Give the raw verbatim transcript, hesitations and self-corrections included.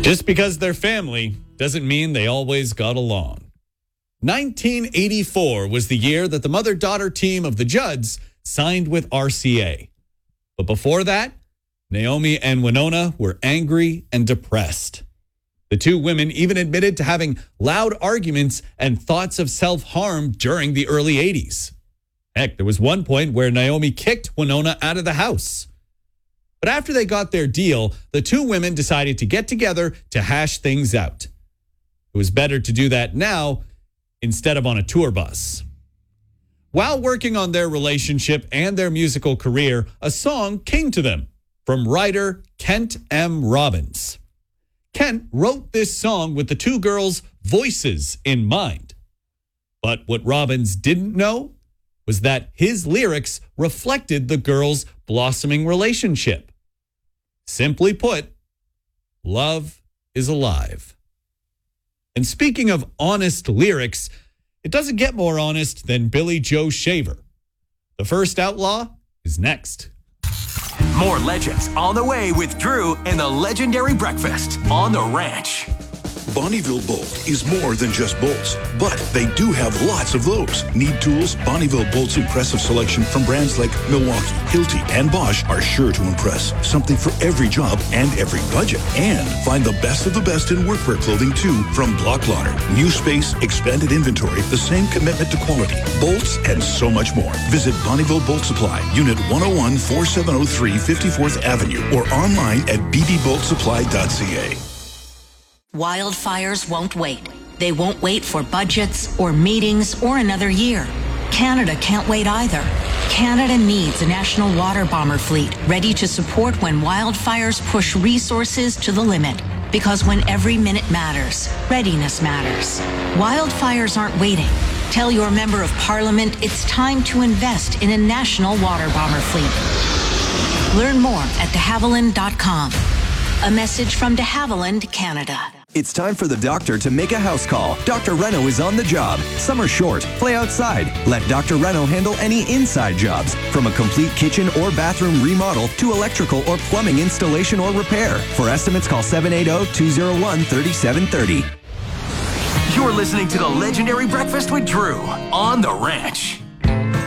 Just because they're family doesn't mean they always got along. nineteen eighty-four was the year that the mother-daughter team of the Judds signed with R C A. But before that, Naomi and Winona were angry and depressed. The two women even admitted to having loud arguments and thoughts of self-harm during the early eighties. Heck, there was one point where Naomi kicked Winona out of the house. But after they got their deal, the two women decided to get together to hash things out. It was better to do that now instead of on a tour bus. While working on their relationship and their musical career, a song came to them from writer Kent M. Robbins. Kent wrote this song with the two girls' voices in mind. But what Robbins didn't know was that his lyrics reflected the girls' blossoming relationship. Simply put, love is alive. And speaking of honest lyrics, it doesn't get more honest than Billy Joe Shaver. The First Outlaw is next. More legends on the way with Drew and the legendary breakfast on the ranch. Bonneville Bolt is more than just bolts, but they do have lots of those. Need tools? Bonneville Bolt's impressive selection from brands like Milwaukee, Hilti, and Bosch are sure to impress. Something for every job and every budget. And find the best of the best in workwear clothing too from Block Lauder. New space, expanded inventory, the same commitment to quality, bolts, and so much more. Visit Bonneville Bolt Supply, Unit one oh one, forty-seven oh three, fifty-fourth Avenue, or online at b b bolt supply dot c a. Wildfires won't wait. They won't wait for budgets or meetings or another year. Canada can't wait either. Canada needs a national water bomber fleet ready to support when wildfires push resources to the limit. Because when every minute matters, readiness matters. Wildfires aren't waiting. Tell your member of parliament it's time to invest in a national water bomber fleet. Learn more at de havilland dot com. A message from de Havilland, Canada. It's time for the doctor to make a house call. Doctor Reno is on the job. Summer's short. Play outside. Let Doctor Reno handle any inside jobs, from a complete kitchen or bathroom remodel to electrical or plumbing installation or repair. For estimates, call seven eight zero, two zero one, three seven three zero. You're listening to the legendary breakfast with Drew on the ranch.